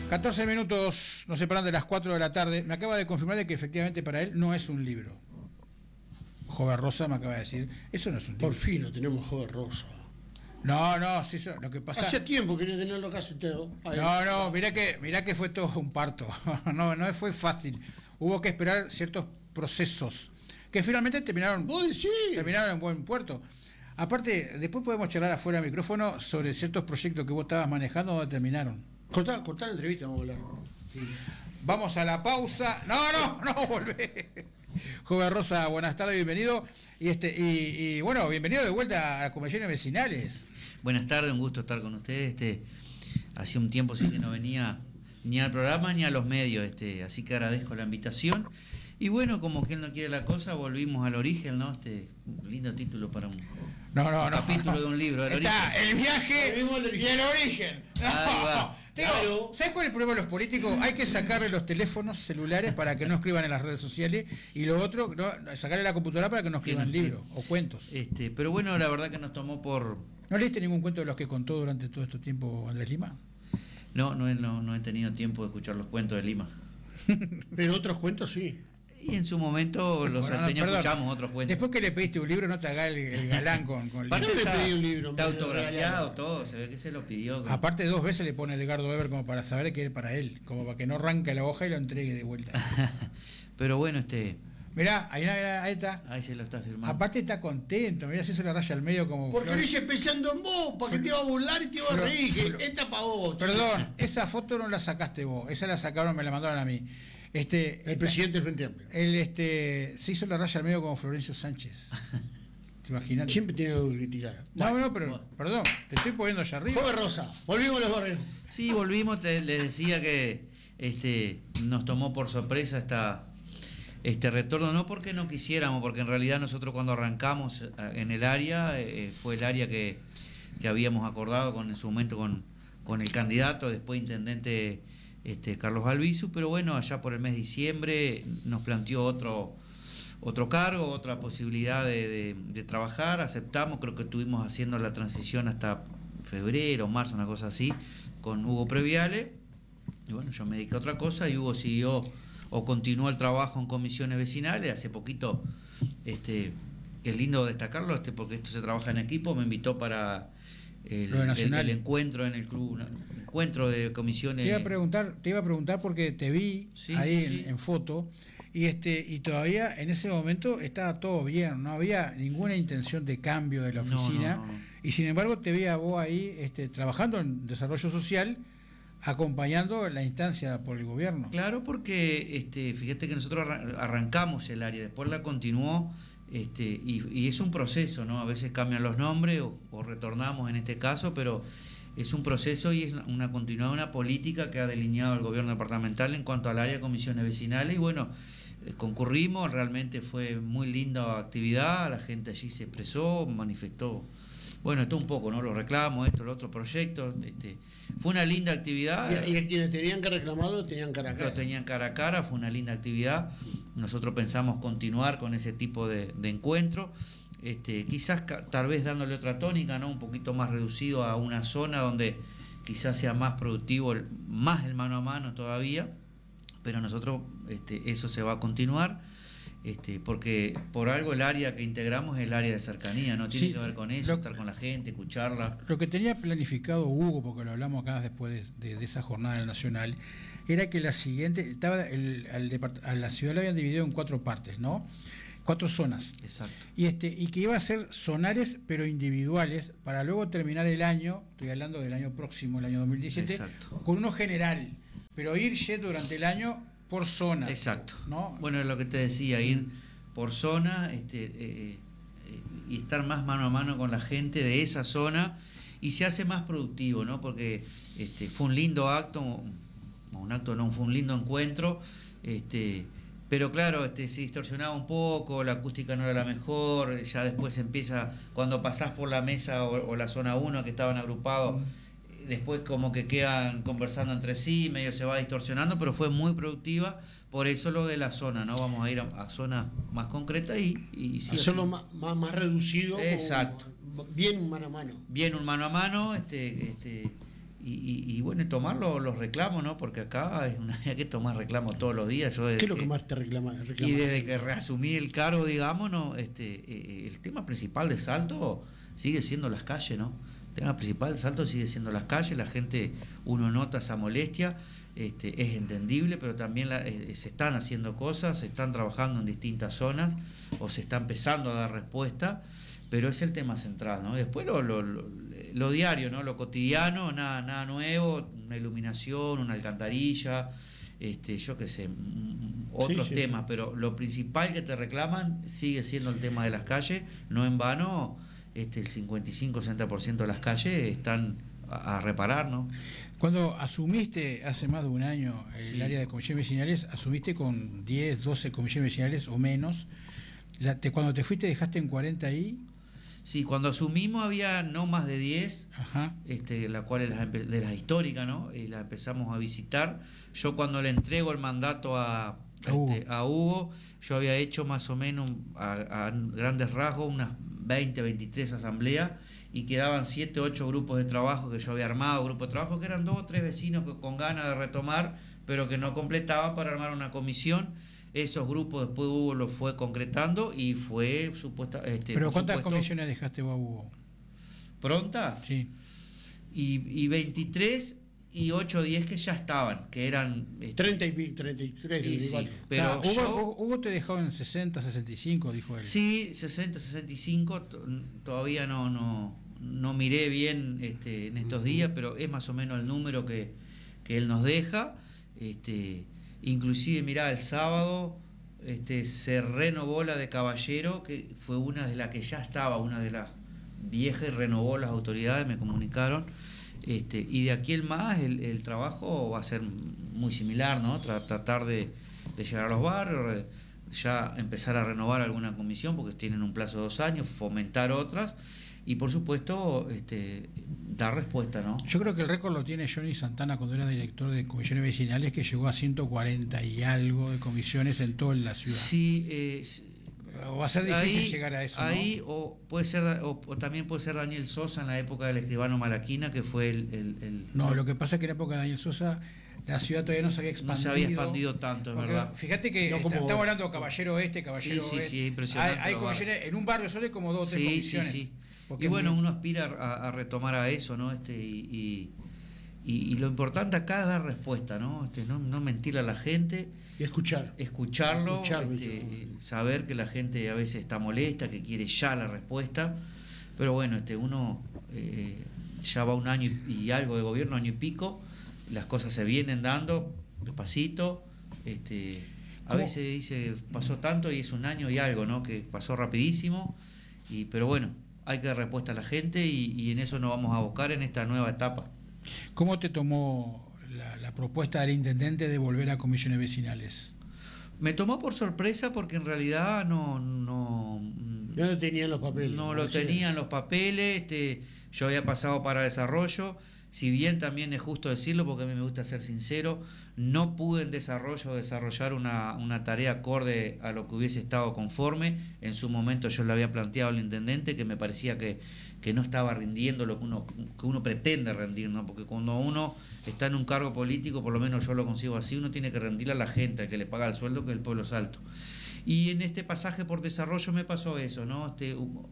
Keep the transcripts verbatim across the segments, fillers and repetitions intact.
catorce minutos nos separan de las cuatro de la tarde. Me acaba de confirmar de que efectivamente para él no es un libro. Joven Rosa me acaba de decir, eso no es un libro. Por fin lo tenemos Joven Rosa. No, no, sí, lo que pasa... Hace tiempo quería tenerlo casi todo. No, no, mirá que, mirá que fue todo un parto. No, no fue fácil. Hubo que esperar ciertos procesos que finalmente terminaron, ¡Uy, sí! terminaron en buen puerto. Aparte, después podemos charlar afuera del micrófono sobre ciertos proyectos que vos estabas manejando donde terminaron. Cortá, cortá la entrevista, vamos a hablar. Sí. Vamos a la pausa. No, no, no, volvé. Joven Rosa, buenas tardes, bienvenido. Y este y, y bueno, bienvenido de vuelta a Convenciones Vecinales. Buenas tardes, un gusto estar con ustedes. Este, hacía un tiempo sí que no venía ni al programa ni a los medios, este, así que agradezco la invitación. Y bueno, como quien no quiere la cosa, volvimos al origen, ¿no? Este lindo título para un, no, no, un no. capítulo de un libro. El Está origen. el viaje y el origen. No. Digo, ¿sabes cuál es el problema de los políticos? Hay que sacarle los teléfonos celulares para que no escriban en las redes sociales y lo otro, no, sacarle la computadora para que no escriban libros o cuentos. Este, pero bueno, la verdad que nos tomó por... ¿No leíste ningún cuento de los que contó durante todo este tiempo Andrés Lima? No, no, no, no he tenido tiempo de escuchar los cuentos de Lima. Pero otros cuentos sí. Y en su momento los bueno, salteños no, escuchamos otros cuentos. Después que le pediste un libro, no te hagas el, el galán con, con el ¿Para qué le pedí un libro? Está autografiado todo, se ve que se lo pidió. Como... Aparte, dos veces le pone Edgardo Eber como para saber que es para él, como para que no arranque la hoja y lo entregue de vuelta. Pero bueno, este... Mirá, ahí, ahí está. Ahí se lo está firmando. Aparte está contento, mirá si se le raya al medio como... Porque lo hice pensando en vos, porque Flor... te iba a burlar y te iba Flor... a reír. Flor... Esta pa' vos. Perdón, esa foto no la sacaste vos, esa la sacaron, me la mandaron a mí. Este, el esta, presidente del Frente Amplio. Él este, se hizo la raya al medio como Florencio Sánchez. ¿Te imaginas? Siempre tiene que criticar. No, bueno, no, pero, bueno. Perdón, te estoy poniendo allá arriba. Joven Rosa, volvimos a los barrios. Sí, volvimos, te, les decía que este, nos tomó por sorpresa esta, este retorno, no porque no quisiéramos, porque en realidad nosotros cuando arrancamos en el área, eh, fue el área que, que habíamos acordado con, en su momento con, con el candidato, después intendente... Este, Carlos Albizu, pero bueno, allá por el mes de diciembre nos planteó otro, otro cargo, otra posibilidad de, de, de trabajar, aceptamos, creo que estuvimos haciendo la transición hasta febrero, marzo, una cosa así, con Hugo Previale, y bueno, yo me dediqué a otra cosa y Hugo siguió o continuó el trabajo en comisiones vecinales, hace poquito, este, que es lindo destacarlo, este, porque esto se trabaja en equipo, me invitó para... El, el, el encuentro en el club, encuentro de comisiones. Te iba a preguntar, te iba a preguntar porque te vi sí, ahí sí, en, sí. en foto y este y todavía en ese momento estaba todo bien, no había ninguna intención de cambio de la oficina no, no, no. y sin embargo te vi a vos ahí este, trabajando en desarrollo social, acompañando la instancia por el gobierno. Claro, porque este, fíjate que nosotros arrancamos el área, después la continuó. Este, y, y es un proceso, ¿no? A veces cambian los nombres o, o retornamos en este caso, pero es un proceso y es una continuidad, una política que ha delineado el gobierno departamental en cuanto al área de comisiones vecinales. Y bueno, eh, concurrimos, realmente fue muy linda actividad, la gente allí se expresó, manifestó, bueno, esto un poco, ¿no? Los reclamos, esto, los otros proyectos, este, fue una linda actividad. Y, y quienes tenían que reclamarlo tenían cara a cara. Lo tenían cara a cara, fue una linda actividad. Nosotros pensamos continuar con ese tipo de, de encuentro, este, quizás tal vez dándole otra tónica, ¿no? Un poquito más reducido a una zona donde quizás sea más productivo, el, más el mano a mano todavía, pero nosotros este, eso se va a continuar. Este, porque por algo el área que integramos es el área de cercanía, no tiene sí, que ver con eso, lo, estar con la gente, escucharla. Lo que tenía planificado Hugo, porque lo hablamos acá después de, de, de esa jornada nacional, era que la siguiente, estaba el, al a la ciudad la habían dividido en cuatro partes, ¿no? Cuatro zonas. Exacto. Y este, y que iba a ser zonares pero individuales, para luego terminar el año, estoy hablando del año próximo, el año dos mil diecisiete, exacto, con uno general, pero irse durante el año por zona. Exacto. ¿No? Bueno, es lo que te decía, ir por zona este, eh, eh, y estar más mano a mano con la gente de esa zona y se hace más productivo, ¿no? Porque este, fue un lindo acto, un acto no, fue un lindo encuentro, este, pero claro, este, se distorsionaba un poco, la acústica no era la mejor, ya después empieza, cuando pasás por la mesa o, o la zona uno que estaban agrupados, después como que quedan conversando entre sí, medio se va distorsionando, pero fue muy productiva, por eso lo de la zona, ¿no? Vamos a ir a, a zonas más concretas y, y sí, hacerlo más, más, más reducido. Exacto. Bien un mano a mano. Bien un mano a mano, este, este, y, y bueno, tomar los, los reclamos, ¿no? Porque acá es una área que tomar reclamos todos los días. Yo ¿Qué es lo que, que más te reclama? reclama? Y desde que reasumí el cargo, digamos, ¿no? este eh, el tema principal de Salto sigue siendo las calles, ¿no? El tema principal de Salto sigue siendo las calles. La gente, uno nota esa molestia, este, es entendible, pero también la, eh, se están haciendo cosas, se están trabajando en distintas zonas o se está empezando a dar respuesta. Pero es el tema central, ¿no? Después lo, lo, lo, lo diario, ¿no? Lo cotidiano, nada, nada nuevo, una iluminación, una alcantarilla, este, yo qué sé, otros sí, sí, temas, sí. Pero lo principal que te reclaman sigue siendo el tema de las calles. No en vano, este, el cincuenta y cinco a sesenta por ciento de las calles están a, a reparar, ¿no? Cuando asumiste hace más de un año el sí. área de comisiones vecinales, asumiste con diez, doce comisiones vecinales o menos. La, te, cuando te fuiste, ¿dejaste en cuarenta ahí? Sí, cuando asumimos había no más de diez, Ajá. Este, la cual es las, de las históricas, ¿no? Y las empezamos a visitar. Yo cuando le entrego el mandato a, a, Hugo. Este, a Hugo, yo había hecho más o menos a, a grandes rasgos unas veinte, veintitrés asambleas y quedaban siete, ocho grupos de trabajo que yo había armado, grupos de trabajo que eran dos o tres vecinos que, con ganas de retomar, pero que no completaban para armar una comisión. Esos grupos después Hugo los fue concretando y fue supuesta. Este, ¿Pero cuántas supuesto, comisiones dejaste vos, Hugo? ¿Prontas? Sí. Y, y veintitrés y ocho o diez que ya estaban, que eran. Este, treinta y treinta y tres, y sí, pero Hugo, yo, Hugo te dejó en sesenta, sesenta y cinco, dijo él. Sí, sesenta, sesenta y cinco, todavía no, no, no miré bien este, en estos días, pero es más o menos el número que, que él nos deja. Este. Inclusive, mirá, el sábado este, se renovó la de Caballero, que fue una de las que ya estaba, una de las viejas, y renovó las autoridades, me comunicaron. Este, y de aquí en más el, el trabajo va a ser muy similar, ¿no? Tra- tratar de, de llegar a los barrios, ya empezar a renovar alguna comisión, porque tienen un plazo de dos años, fomentar otras. Y por supuesto, este, dar respuesta, ¿no? Yo creo que el récord lo tiene Johnny Santana cuando era director de comisiones vecinales, que llegó a ciento cuarenta y algo de comisiones en toda la ciudad. Sí, eh, va a ser difícil ahí, llegar a eso, ahí, ¿no? o puede ser, o, o también puede ser Daniel Sosa en la época del escribano Malaquina, que fue el, el, el no, lo que pasa es que en la época de Daniel Sosa la ciudad todavía no se había expandido. No se había expandido tanto, es verdad. Fíjate que no, como, estamos hablando de Caballero Este, Caballero sí, sí, Oeste. Sí, es impresionante. Hay, hay comisiones, en un barrio solo hay como dos o tres sí, comisiones. Sí, sí. Y bueno, muy... uno aspira a, a retomar a eso, ¿no? Este, y, y, y lo importante acá es dar respuesta, ¿no? Este, no, no mentir a la gente. Y escuchar. Escucharlo, Escuchar, este, saber que la gente a veces está molesta, que quiere ya la respuesta. Pero bueno, este, uno eh, ya va un año y, y algo de gobierno, año y pico, las cosas se vienen dando despacito. Este, a ¿Cómo? veces dice, pasó tanto y es un año y algo, ¿no? Que pasó rapidísimo. Y, pero bueno, hay que dar respuesta a la gente y, y en eso nos vamos a buscar en esta nueva etapa. ¿Cómo te tomó la, la propuesta del intendente de volver a comisiones vecinales? Me tomó por sorpresa porque en realidad no no, no lo tenían los papeles. No lo tenían los papeles, este, yo había pasado para desarrollo, si bien también es justo decirlo porque a mí me gusta ser sincero, no pude en desarrollo desarrollar una, una tarea acorde a lo que hubiese estado conforme. En su momento yo le había planteado al intendente que me parecía que, que no estaba rindiendo lo que uno, que uno pretende rendir, ¿no? Porque cuando uno está en un cargo político, por lo menos yo lo consigo así, uno tiene que rendirle a la gente, al que le paga el sueldo, que es el pueblo salto. Y en este pasaje por desarrollo me pasó eso, ¿no? Este,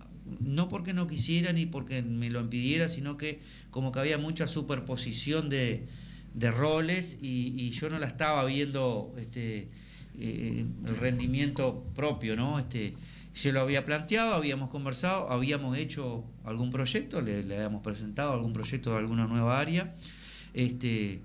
no porque no quisiera ni porque me lo impidiera, sino que como que había mucha superposición de, de roles y, y yo no la estaba viendo este, eh, el rendimiento propio, ¿no? Este, se lo había planteado, habíamos conversado, habíamos hecho algún proyecto, le, le habíamos presentado algún proyecto de alguna nueva área, este,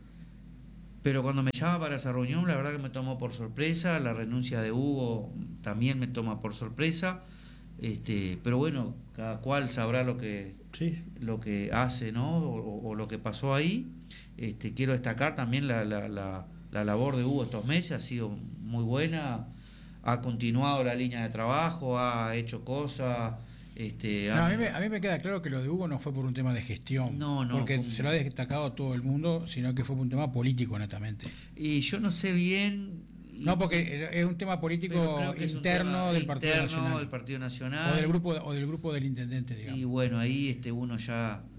pero cuando me llama para esa reunión, la verdad que me tomó por sorpresa, la renuncia de Hugo también me toma por sorpresa. Este, pero bueno, cada cual sabrá lo que sí. lo que hace, ¿no? O, o lo que pasó ahí. Este, quiero destacar también la, la, la, la labor de Hugo estos meses, ha sido muy buena, ha continuado la línea de trabajo, ha hecho cosas. Este, no, ha... a, mí me, a mí me queda claro que lo de Hugo no fue por un tema de gestión, no, no, porque como... se lo ha destacado a todo el mundo, sino que fue por un tema político, netamente. Y yo no sé bien... No, porque es un tema político interno tema del Partido interno Nacional. del Partido Nacional. O del grupo, o del grupo del intendente, digamos. Y bueno, ahí este uno ya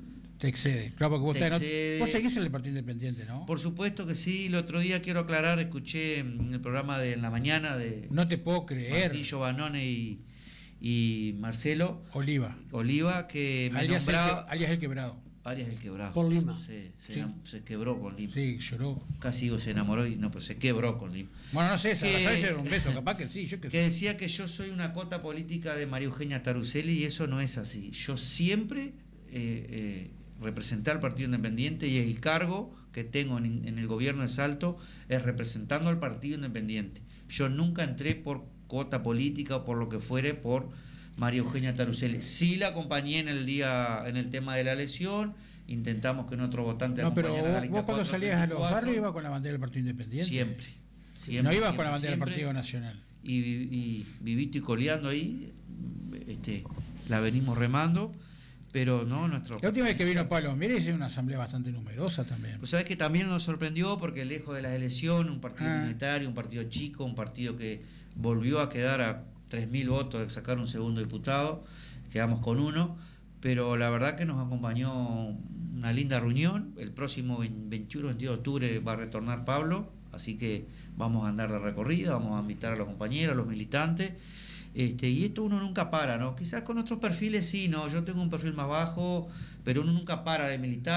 Te excede. Claro, porque vos, te estás, excede. vos seguís en el Partido Independiente, ¿no? Por supuesto que sí. El otro día quiero aclarar, escuché en el programa de en la mañana de No te puedo creer. Martillo Banone y, y Marcelo Oliva. Oliva, que me Alias el, nombraba... que- alias el quebrado. Alias el quebrado. Con Lima. Se, se, Sí. enam- se quebró con Lima. Sí, lloró. Casi digo se enamoró y no, pero se quebró con Lima. Bueno, no sé, Que- ¿sabes? Era un beso, capaz que sí, yo que Que decía que yo soy una cota política de María Eugenia Taruselli y eso no es así. Yo siempre eh, eh, representé al Partido Independiente y el cargo que tengo en, en el gobierno de Salto es representando al Partido Independiente. Yo nunca entré por cuota política o por lo que fuere por María Eugenia Taruselli. Sí la acompañé en el día, en el tema de la lesión, intentamos que nuestro votante No, pero acompañara a la vos, lista vos cuando cuatro salías a los veinticuatro, barrios ibas con la bandera del Partido Independiente. Siempre. siempre No ibas siempre, con la bandera del siempre. Partido Nacional. Y, y vivito y coleando ahí, este, la venimos remando, pero no nuestro... La última vez que vino Pablo Mieres hizo una asamblea bastante numerosa también. Pues sabes que también nos sorprendió porque lejos de las elecciones, un partido Ah. minoritario, un partido chico, un partido que volvió a quedar a tres mil votos de sacar un segundo diputado, quedamos con uno, pero la verdad que nos acompañó una linda reunión. El próximo veintiuno veintidós de octubre va a retornar Pablo, así que vamos a andar de recorrida, vamos a invitar a los compañeros, a los militantes. Este, y esto uno nunca para, ¿no? Quizás con otros perfiles sí, ¿no? Yo tengo un perfil más bajo, pero uno nunca para de militar.